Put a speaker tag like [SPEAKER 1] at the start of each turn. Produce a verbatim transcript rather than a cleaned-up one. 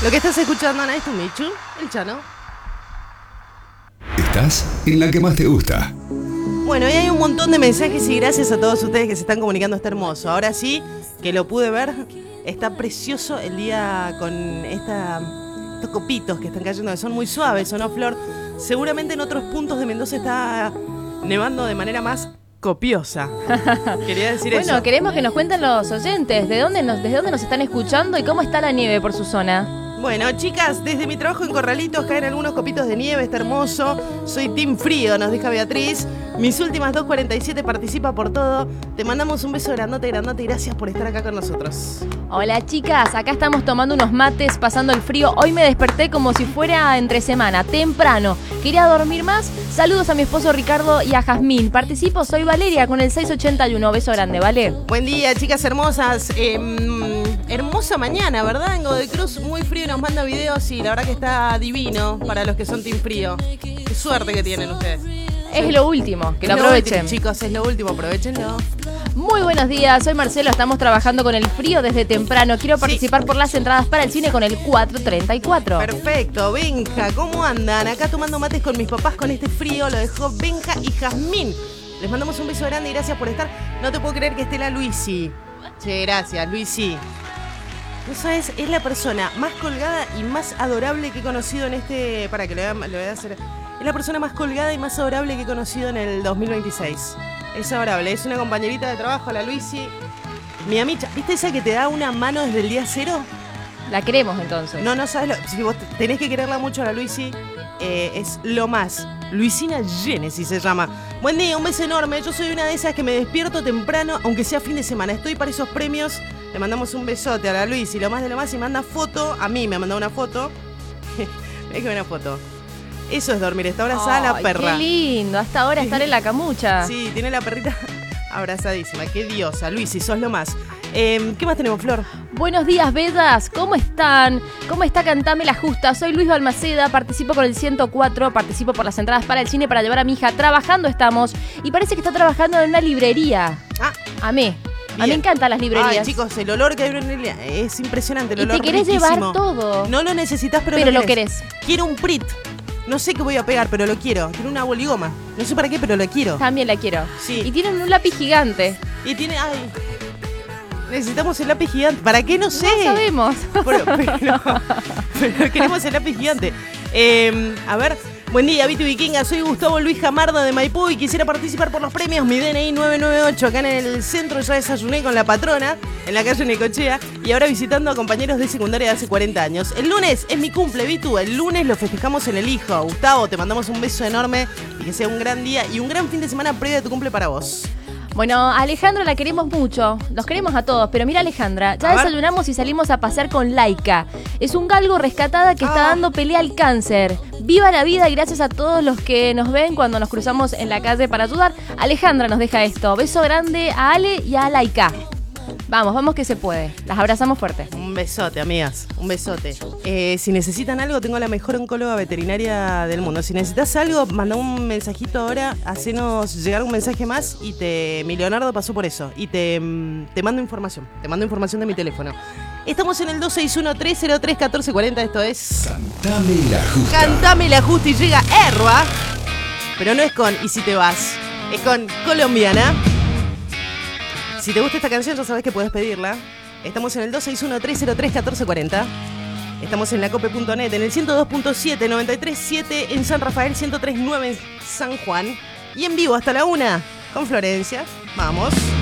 [SPEAKER 1] Lo que estás escuchando, Ana, es tu Michu, el Chano.
[SPEAKER 2] Estás en la que más te gusta.
[SPEAKER 1] Bueno, y hay un montón de mensajes y gracias a todos ustedes que se están comunicando, está hermoso. Ahora sí, que lo pude ver, está precioso el día con esta, estos copitos que están cayendo, que son muy suaves, ¿o no, Flor? Seguramente en otros puntos de Mendoza está nevando de manera más copiosa. Quería decir
[SPEAKER 3] bueno, eso. Bueno, queremos que nos cuenten los oyentes de dónde nos, desde dónde nos están escuchando y cómo está la nieve por su zona.
[SPEAKER 1] Bueno, chicas, desde mi trabajo en Corralitos caen algunos copitos de nieve, está hermoso. Soy Team Frío, nos deja Beatriz. Mis últimas dos cuarenta y siete participa por todo. Te mandamos un beso grandote, grandote y gracias por estar acá con nosotros.
[SPEAKER 3] Hola, chicas, acá estamos tomando unos mates, pasando el frío. Hoy me desperté como si fuera entre semana, temprano. Quería dormir más. Saludos a mi esposo Ricardo y a Jazmín. Participo, soy Valeria con el seis ochenta y uno. Beso grande, ¿vale?
[SPEAKER 1] Buen día, chicas hermosas. Eh, hermosa mañana, ¿verdad? En Godoy Cruz, muy frío, nos manda videos y la verdad que está divino para los que son Team Frío. Qué suerte que tienen ustedes.
[SPEAKER 3] Es lo último, que lo
[SPEAKER 1] es
[SPEAKER 3] aprovechen.
[SPEAKER 1] Lo último, chicos, es lo último, aprovechenlo.
[SPEAKER 3] Muy buenos días, soy Marcelo, estamos trabajando con el frío desde temprano. Quiero participar sí. por las entradas para el cine con el cuatro treinta y cuatro.
[SPEAKER 1] Perfecto, Benja, ¿cómo andan? Acá tomando mates con mis papás con este frío, lo dejó Benja y Jazmín. Les mandamos un beso grande y gracias por estar. No te puedo creer que esté la Luisi. Che, gracias, Luisi. No sabes, es la persona más colgada y más adorable que he conocido en este... Para que le voy a, le voy a hacer... Es la persona más colgada y más adorable que he conocido en el dos mil veintiséis. Es adorable, es una compañerita de trabajo, la Luisi. Mi amicha, ¿viste esa que te da una mano desde el día cero?
[SPEAKER 3] La queremos entonces.
[SPEAKER 1] No, no sabes, lo, si vos tenés que quererla mucho a la Luisi, eh, es lo más. Luisina Genesis se llama. Buen día, un beso enorme. Yo soy una de esas que me despierto temprano, aunque sea fin de semana. Estoy para esos premios. Le mandamos un besote a la Luisi, lo más de lo más, y manda foto. A mí me ha mandado una foto. Es que una foto. Eso es dormir, está abrazada oh, la perra.
[SPEAKER 3] Qué lindo, hasta ahora estar en la camucha.
[SPEAKER 1] Sí, tiene la perrita abrazadísima. Qué diosa, Luisi, sos lo más. Eh, ¿Qué más tenemos, Flor?
[SPEAKER 3] Buenos días, bellas. ¿Cómo están? ¿Cómo está Cantame la Justa? Soy Luis Balmaceda, participo con el ciento cuatro, participo por las entradas para el cine para llevar a mi hija. Trabajando estamos y parece que está trabajando en una librería.
[SPEAKER 1] Ah,
[SPEAKER 3] amé. A mí me encantan las librerías.
[SPEAKER 1] Ay, chicos, el olor que hay en una librería es impresionante. El
[SPEAKER 3] y
[SPEAKER 1] olor
[SPEAKER 3] te querés
[SPEAKER 1] riquísimo.
[SPEAKER 3] Llevar todo.
[SPEAKER 1] No lo necesitas, pero,
[SPEAKER 3] pero
[SPEAKER 1] lo,
[SPEAKER 3] lo querés.
[SPEAKER 1] Quiero un Prit. No sé qué voy a pegar, pero lo quiero. Quiero una boligoma. No sé para qué, pero lo quiero.
[SPEAKER 3] También la quiero.
[SPEAKER 1] Sí.
[SPEAKER 3] Y tienen un lápiz gigante.
[SPEAKER 1] Y tiene... Ay, necesitamos el lápiz gigante. ¿Para qué? No sé.
[SPEAKER 3] No sabemos.
[SPEAKER 1] Pero, pero, pero queremos el lápiz gigante. Eh, a ver... Buen día, Vito Vikinga, soy Gustavo Luis Jamardo de Maipú y quisiera participar por los premios. Mi D N I nueve nueve ocho, acá en el centro ya desayuné con la patrona, en la calle Necochea, y ahora visitando a compañeros de secundaria de hace cuarenta años. El lunes es mi cumple, Vitu, el lunes lo festejamos en el Hijo. Gustavo, te mandamos un beso enorme y que sea un gran día y un gran fin de semana previo a tu cumple para vos.
[SPEAKER 3] Bueno, a Alejandra la queremos mucho, los queremos a todos, pero mira Alejandra, ya desayunamos y salimos a pasear con Laika. Es un galgo rescatada que ah. está dando pelea al cáncer. Viva la vida y gracias a todos los que nos ven cuando nos cruzamos en la calle para ayudar. Alejandra nos deja esto. Beso grande a Ale y a Laika. Vamos, vamos que se puede. Las abrazamos fuerte.
[SPEAKER 1] Un besote, amigas. Un besote. Eh, si necesitan algo, tengo la mejor oncóloga veterinaria del mundo. Si necesitas algo, manda un mensajito ahora, hacenos llegar un mensaje más y te... Mi Leonardo pasó por eso. Y te, te mando información. Te mando información de mi teléfono. Estamos en el dos seis uno, tres cero tres, uno cuatro cuatro cero. Esto es...
[SPEAKER 2] Cantame la Justa.
[SPEAKER 1] Cantame la Justa y llega Erva. Pero no es con Y si te vas. Es con Colombiana. Si te gusta esta canción, ya sabes que puedes pedirla. Estamos en el dos seis uno, tres cero tres, uno cuatro cuatro cero. Estamos en lacope punto net, en el ciento dos punto siete, noventa y tres punto siete en San Rafael, ciento tres punto nueve en San Juan. Y en vivo hasta la una con Florencia. Vamos.